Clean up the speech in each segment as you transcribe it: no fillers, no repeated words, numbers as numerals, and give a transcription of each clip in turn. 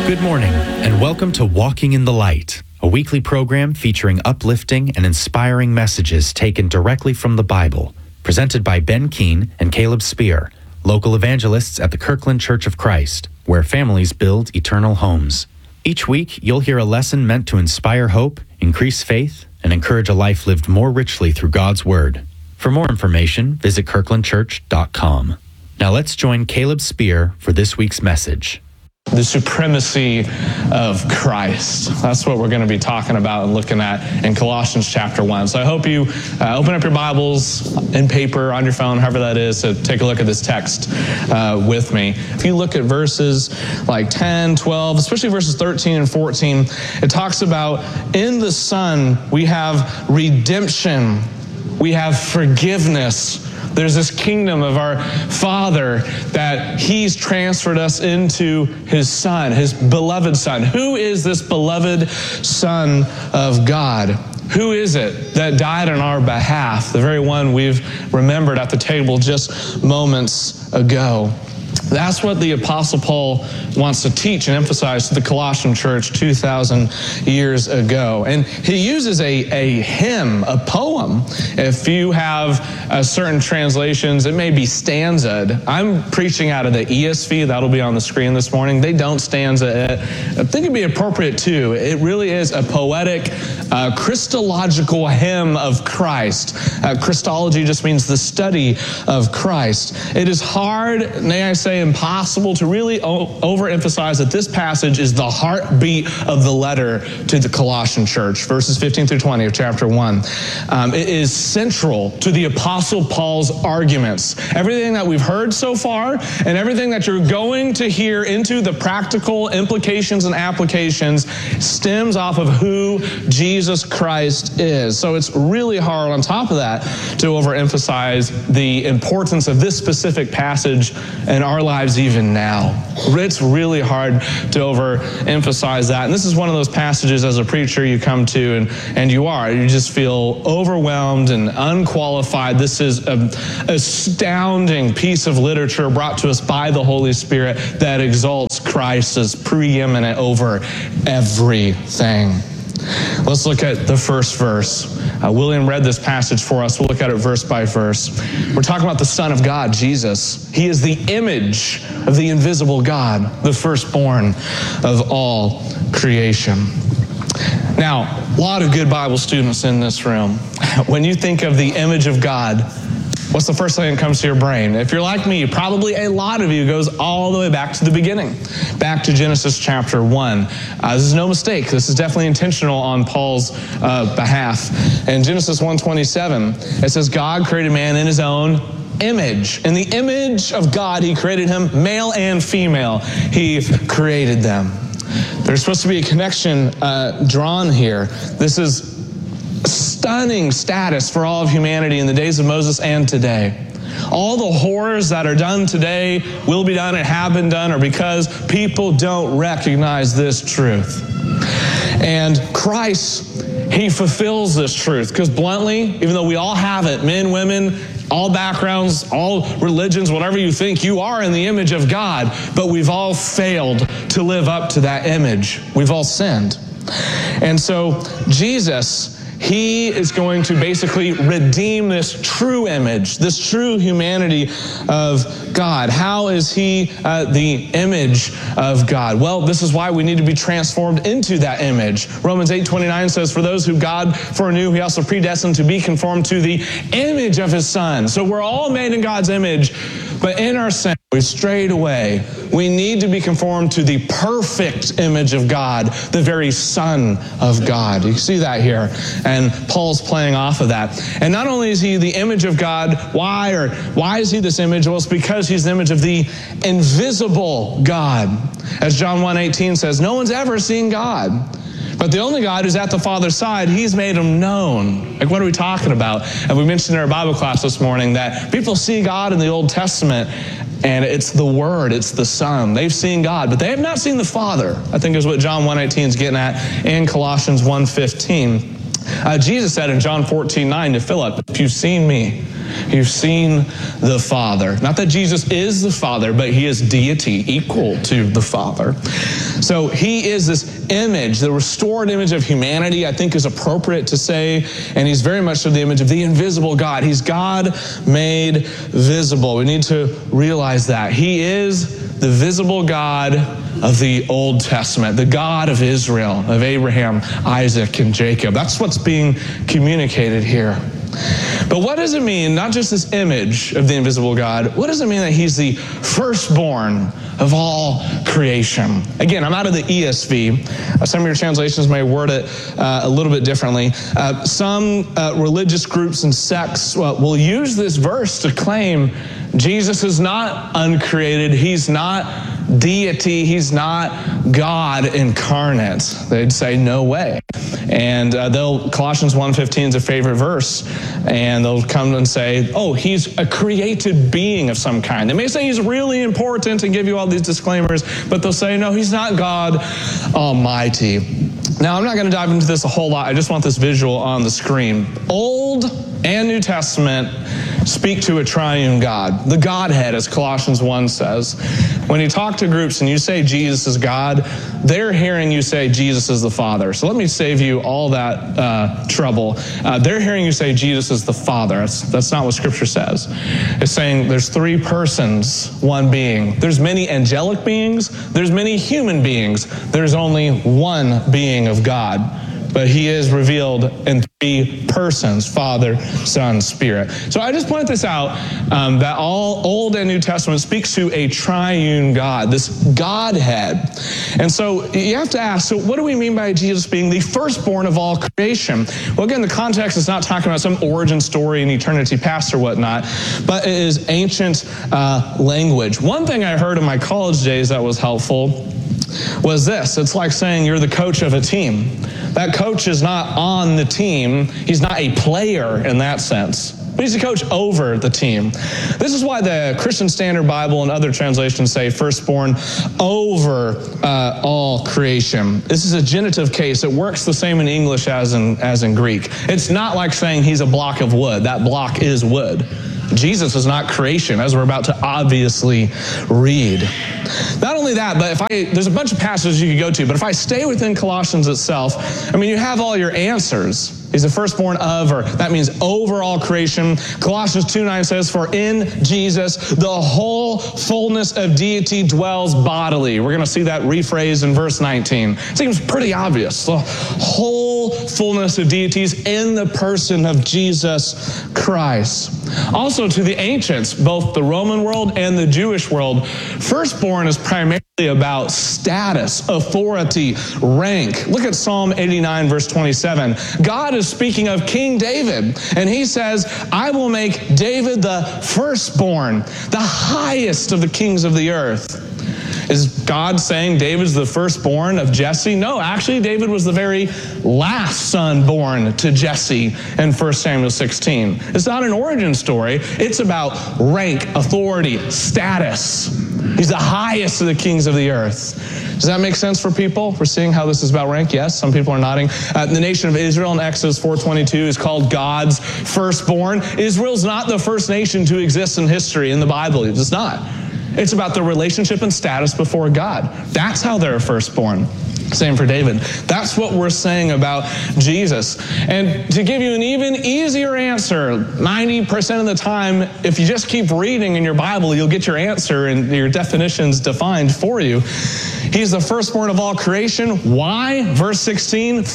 Good morning, and welcome to Walking in the Light, a weekly program featuring uplifting and inspiring messages taken directly from the Bible, presented by Ben Keene and Caleb Spear, local evangelists at the Kirkland Church of Christ, where families build eternal homes. Each week, you'll hear a lesson meant to inspire hope, increase faith, and encourage a life lived more richly through God's Word. For more information, visit kirklandchurch.com. Now let's join Caleb Spear for this week's message. The supremacy of Christ. That's what we're going to be talking about and looking at in Colossians chapter 1. So I hope you open up your Bibles in paper, on your phone, however that is, to take a look at this text with me. If you look at verses like 10, 12, especially verses 13 and 14, it talks about in the Son we have redemption, we have forgiveness. There's this kingdom of our Father that He's transferred us into His Son, His beloved Son. Who is this beloved Son of God? Who is it that died on our behalf? The very one we've remembered at the table just moments ago. That's what the Apostle Paul wants to teach and emphasize to the Colossian church 2,000 years ago. And he uses a hymn, a poem. If you have certain translations, it may be stanza. I'm preaching out of the ESV. That'll be on the screen this morning. They don't stanza it. I think it'd be appropriate too. It really is a poetic, Christological hymn of Christ. Christology just means the study of Christ. It is hard, may I say impossible, to really overemphasize that this passage is the heartbeat of the letter to the Colossian church, verses 15 through 20 of chapter 1. It is central to the Apostle Paul's arguments. Everything that we've heard so far and everything that you're going to hear into the practical implications and applications stems off of who Jesus Christ is. So it's really hard on top of that to overemphasize the importance of this specific passage in our lives even now. It's really hard to overemphasize that. And this is one of those passages as a preacher you come to and you just feel overwhelmed and unqualified. This is an astounding piece of literature brought to us by the Holy Spirit that exalts Christ as preeminent over everything. Let's look at the first verse. William read this passage for us. We'll look at it verse by verse. We're talking about the Son of God, Jesus. He is the image of the invisible God, the firstborn of all creation. Now, a lot of good Bible students in this room. When you think of the image of God, what's the first thing that comes to your brain? If you're like me, probably a lot of you goes all the way back to the beginning, back to Genesis chapter 1. This is no mistake. This is definitely intentional on Paul's behalf. In Genesis 1:27, it says, God created man in His own image. In the image of God, He created him, male and female. He created them. There's supposed to be a connection drawn here. This is stunning status for all of humanity in the days of Moses and today. All the horrors that are done today, will be done, and have been done, are because people don't recognize this truth. And Christ, He fulfills this truth. Because bluntly, even though we all have it, men, women, all backgrounds, all religions, whatever you think, you are in the image of God, but we've all failed to live up to that image. We've all sinned. And so Jesus, He is going to basically redeem this true image, this true humanity of God. How is He the image of God? Well, this is why we need to be transformed into that image. Romans 8:29 says, for those who God foreknew, He also predestined to be conformed to the image of His Son. So we're all made in God's image, but in our sin, we strayed away. We need to be conformed to the perfect image of God, the very Son of God. You see that here. And Paul's playing off of that. And not only is He the image of God, why is He this image? Well, it's because He's the image of the invisible God. As John 1:18 says, no one's ever seen God. But the only God who's at the Father's side, He's made Him known. Like, what are we talking about? And we mentioned in our Bible class this morning that people see God in the Old Testament, and it's the Word, it's the Son. They've seen God, but they have not seen the Father, I think is what John 1:18 is getting at in Colossians 1:15. Jesus said in John 14:9 to Philip, if you've seen me, You've seen the Father. Not that Jesus is the Father, but he is deity, equal to the Father. So he is this image, the restored image of humanity, I think is appropriate to say, and he's very much the image of the invisible God. He's God made visible. We need to realize that. He is the visible God of the Old Testament, the God of Israel, of Abraham, Isaac, and Jacob. That's what's being communicated here. But what does it mean, not just this image of the invisible God, what does it mean that he's the firstborn of all creation? Again, I'm out of the ESV. Some of your translations may word it a little bit differently. Some religious groups and sects will use this verse to claim Jesus is not uncreated. He's not deity. He's not God incarnate. They'd say, no way. And Colossians 1:15 is a favorite verse. And they'll come and say, oh, he's a created being of some kind. They may say he's really important and give you all these disclaimers, but they'll say, no, he's not God Almighty. Now, I'm not going to dive into this a whole lot. I just want this visual on the screen. Old and New Testament speak to a triune God, the Godhead, as Colossians 1 says. When you talk to groups and you say Jesus is God, they're hearing you say Jesus is the Father. So let me save you all that trouble. They're hearing you say Jesus is the Father. That's not what Scripture says. It's saying there's three persons, one being. There's many angelic beings. There's many human beings. There's only one being of God. But he is revealed in three persons, Father, Son, Spirit. So I just point this out, that all Old and New Testament speaks to a triune God, this Godhead. And so you have to ask, so what do we mean by Jesus being the firstborn of all creation? Well, again, the context is not talking about some origin story in eternity past or whatnot, but it is ancient language. One thing I heard in my college days that was helpful was this. It's like saying you're the coach of a team. That coach is not on the team. He's not a player in that sense, but he's a coach over the team. This is why the Christian Standard Bible and other translations say firstborn over all creation. This is a genitive case. It works the same in English as in Greek. It's not like saying he's a block of wood. That block is wood. Jesus is not creation, as we're about to obviously read. Not only that, but there's a bunch of passages you could go to, but if I stay within Colossians itself, you have all your answers. He's the firstborn of, or that means over all creation. Colossians 2:9 says, for in Jesus, the whole fullness of deity dwells bodily. We're going to see that rephrased in verse 19. It seems pretty obvious. The whole fullness of deities in the person of Jesus Christ. Also to the ancients, both the Roman world and the Jewish world, firstborn is primarily about status, authority, rank. Look at Psalm 89, verse 27. God is speaking of King David, and he says, I will make David the firstborn, the highest of the kings of the earth. Is God saying David's the firstborn of Jesse? No, actually David was the very last son born to Jesse in 1 Samuel 16. It's not an origin story. It's about rank, authority, status. He's the highest of the kings of the earth. Does that make sense for people? We're seeing how this is about rank? Yes, some people are nodding. The nation of Israel in Exodus 4:22 is called God's firstborn. Israel's not the first nation to exist in history in the Bible. It's not. It's about their relationship and status before God. That's how they're firstborn. Same for David. That's what we're saying about Jesus. And to give you an even easier answer, 90% of the time, if you just keep reading in your Bible, you'll get your answer and your definitions defined for you. He's the firstborn of all creation. Why? Verse 16,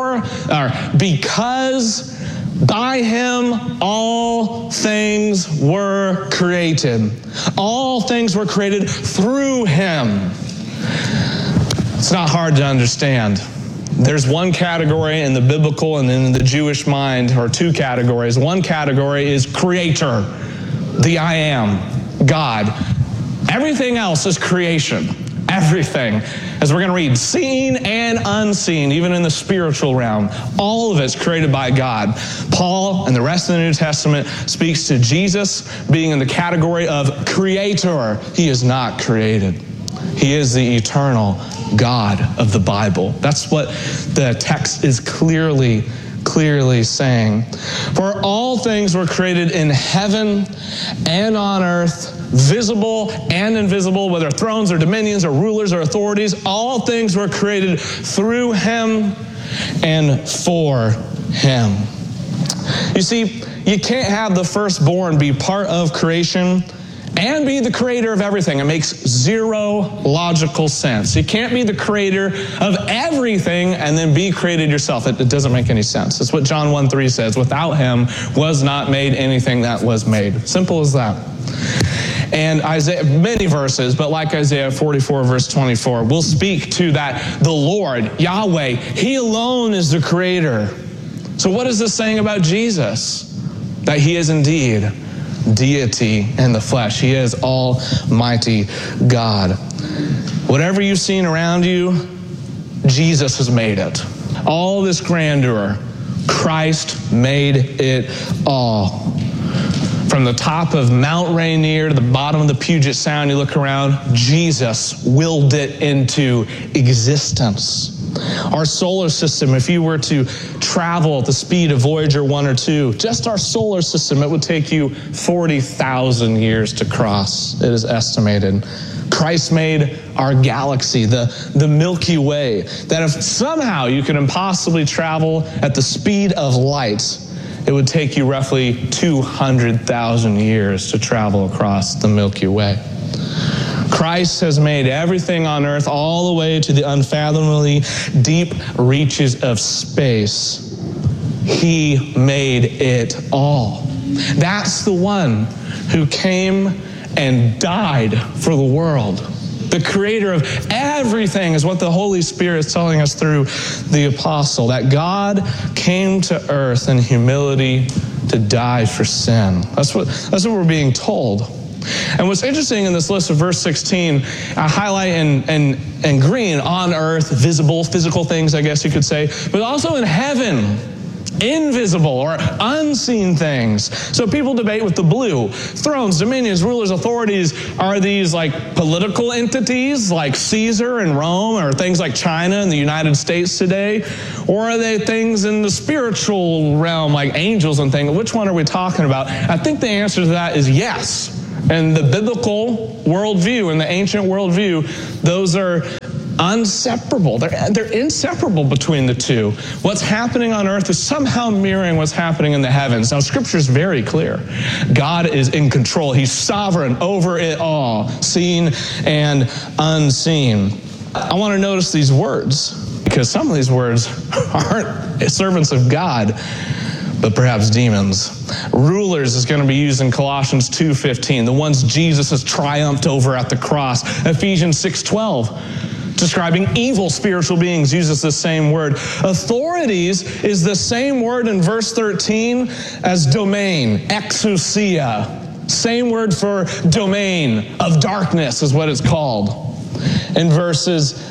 because by him all things were created. All things were created through him. It's not hard to understand. There's one category in the biblical and in the Jewish mind, or two categories. One category is creator, the I am, God. Everything else is creation. Everything. As we're going to read, seen and unseen, even in the spiritual realm, all of it's created by God. Paul and the rest of the New Testament speaks to Jesus being in the category of creator. He is not created. He is the eternal God of the Bible. That's what the text is clearly clearly saying, "For all things were created in heaven and on earth, visible and invisible, whether thrones or dominions or rulers or authorities, all things were created through him and for him." You see, you can't have the firstborn be part of creation and be the creator of everything. It makes zero logical sense. You can't be the creator of everything and then be created yourself. It doesn't make any sense. It's what John 1:3 says. Without him was not made anything that was made. Simple as that. And Isaiah, many verses, but like Isaiah 44, verse 24, will speak to that the Lord, Yahweh, he alone is the creator. So what is this saying about Jesus? That he is indeed deity in the flesh. He is Almighty God. Whatever you've seen around you, Jesus has made it. All this grandeur, Christ made it all. From the top of Mount Rainier to the bottom of the Puget Sound, you look around, Jesus willed it into existence. Our solar system, if you were to travel at the speed of Voyager 1 or 2, just our solar system, it would take you 40,000 years to cross, it is estimated. Christ made our galaxy, the Milky Way, that if somehow you could impossibly travel at the speed of light, it would take you roughly 200,000 years to travel across the Milky Way. Christ has made everything on earth all the way to the unfathomably deep reaches of space. He made it all. That's the one who came and died for the world. The creator of everything is what the Holy Spirit is telling us through the apostle, that God came to earth in humility to die for sin. That's what we're being told. And what's interesting in this list of verse 16, I highlight in green, on earth, visible, physical things, I guess you could say, but also in heaven, invisible or unseen things. So people debate with the blue. Thrones, dominions, rulers, authorities, are these like political entities like Caesar and Rome, or things like China and the United States today? Or are they things in the spiritual realm like angels and things? Which one are we talking about? I think the answer to that is yes. And the biblical worldview and the ancient worldview, those are inseparable. They're inseparable between the two. What's happening on earth is somehow mirroring what's happening in the heavens. Now, Scripture is very clear. God is in control. He's sovereign over it all, seen and unseen. I want to notice these words, because some of these words aren't servants of God, but perhaps demons. Rulers is going to be used in Colossians 2:15, the ones Jesus has triumphed over at the cross. Ephesians 6:12, describing evil spiritual beings, uses the same word. Authorities is the same word in verse 13 as domain, exousia. Same word for domain of darkness is what it's called in verse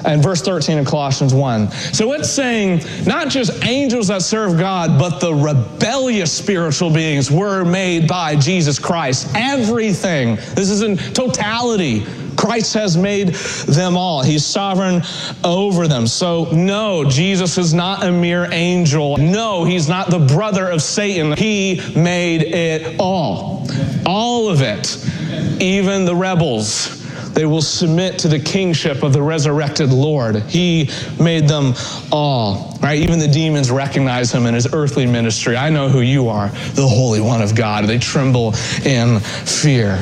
13 in Colossians 1. So it's saying not just angels that serve God, but the rebellious spiritual beings were made by Jesus Christ. Everything. This is in totality. Christ has made them all. He's sovereign over them. So no, Jesus is not a mere angel. No, he's not the brother of Satan. He made it all. All of it. Even the rebels. They will submit to the kingship of the resurrected Lord. He made them all. Right? Even the demons recognize him in his earthly ministry. I know who you are, the Holy One of God. They tremble in fear.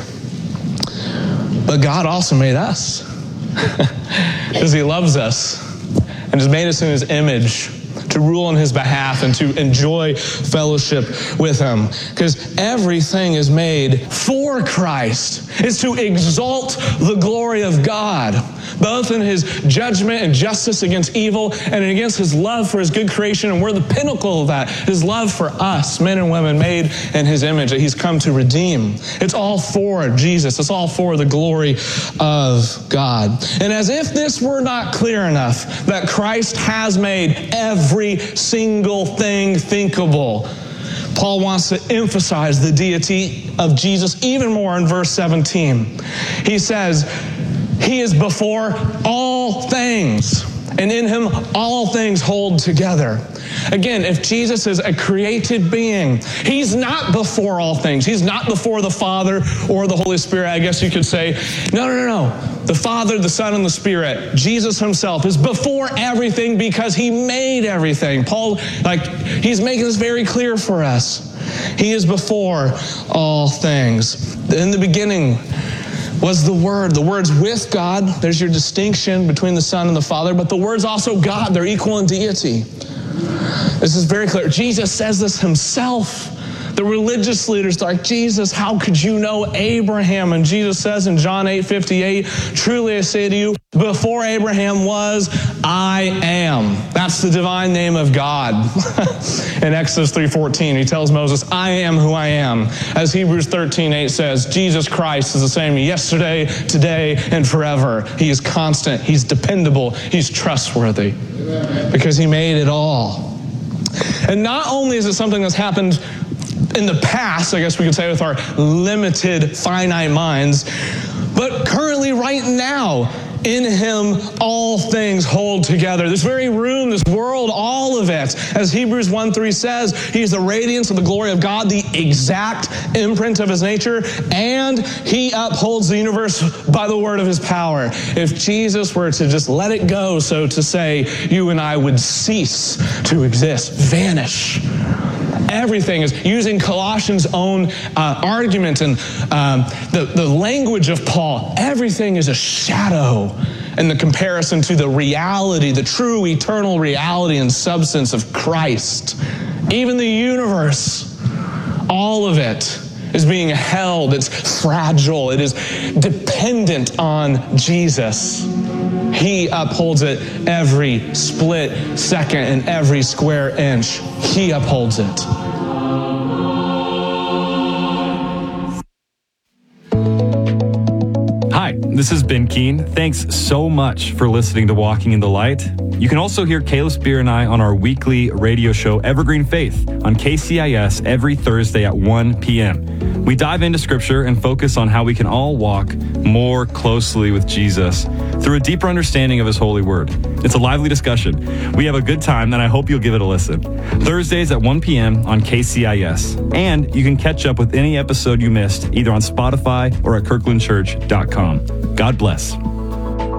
But God also made us because he loves us and has made us in his image to rule on his behalf and to enjoy fellowship with him. Because everything is made for Christ. It's to exalt the glory of God, both in his judgment and justice against evil and against his love for his good creation. And we're the pinnacle of that, his love for us, men and women made in his image that he's come to redeem. It's all for Jesus. It's all for the glory of God. And as if this were not clear enough, that Christ has made every single thing thinkable, Paul wants to emphasize the deity of Jesus even more in verse 17. He says, he is before all things, and in him all things hold together. Again, if Jesus is a created being, he's not before all things. He's not before the Father or the Holy Spirit. I guess you could say, no. The Father, the Son, and the Spirit, Jesus himself, is before everything because he made everything. Paul, he's making this very clear for us. He is before all things. In the beginning was the Word. The Word's with God. There's your distinction between the Son and the Father, but the Word's also God. They're equal in deity. This is very clear. Jesus says this himself. The religious leaders are like, Jesus, how could you know Abraham? And Jesus says in John 8:58, truly I say to you, before Abraham was, I am. That's the divine name of God. In Exodus 3:14, he tells Moses, I am who I am. As Hebrews 13:8 says, Jesus Christ is the same yesterday, today, and forever. He is constant. He's dependable. He's trustworthy because he made it all. And not only is it something that's happened in the past, I guess we could say with our limited, finite minds, but currently right now, in him all things hold together. This very room, this world, all of it. As Hebrews 1:3 says, he's the radiance of the glory of God, the exact imprint of his nature, and he upholds the universe by the word of his power. If Jesus were to just let it go, so to say, you and I would cease to exist, vanish. Everything is, using Colossians' own argument and the language of Paul, everything is a shadow in the comparison to the reality, the true eternal reality and substance of Christ. Even the universe, all of it is being held. It's fragile. It is dependent on Jesus. He upholds it every split second and every square inch. He upholds it. Hi, this is Ben Keene. Thanks so much for listening to Walking in the Light. You can also hear Caleb Spear and I on our weekly radio show, Evergreen Faith, on KCIS every Thursday at 1 p.m. We dive into Scripture and focus on how we can all walk more closely with Jesus through a deeper understanding of His holy word. It's a lively discussion. We have a good time, and I hope you'll give it a listen. Thursdays at 1 p.m. on KCIS. And you can catch up with any episode you missed either on Spotify or at kirklandchurch.com. God bless.